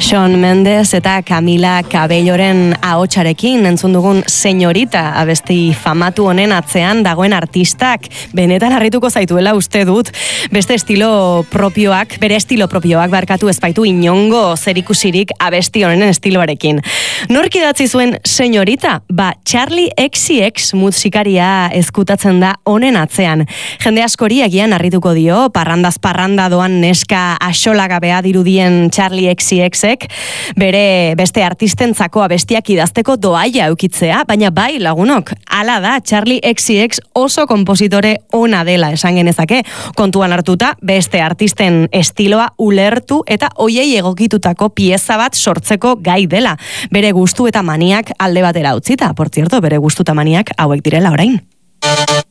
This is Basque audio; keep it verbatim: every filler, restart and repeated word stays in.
Shawn Mendes eta Camila Cabelloren ahotsarekin entzun dugun Señorita abesti famatu honen atzean dagoen artistak benetan harrituko zaituela uste dut. Beste estilo propioak, bere estilo propioak barkatu ezpaitu inongo zerikusirik abesti honen estiloarekin. Nork idatzi zuen Señorita? Ba, Charli X C X musikaria ezkutatzen da honen atzean. Jende askori agian harrituko dio, parrandaz parranda doan neska axolagabea dirudien Charli X C X bere beste artistentzako abestiak idazteko doaia eukitzea, baina bai lagunok, hala da, Charli X C X oso konpositore ona dela esan genezake, kontuan hartuta beste artisten estiloa ulertu eta hoiei egokitutako pieza bat sortzeko gai dela, bere gustu eta maniak alde batera utzita, por cierto, bere gustu eta maniak hauek direla orain.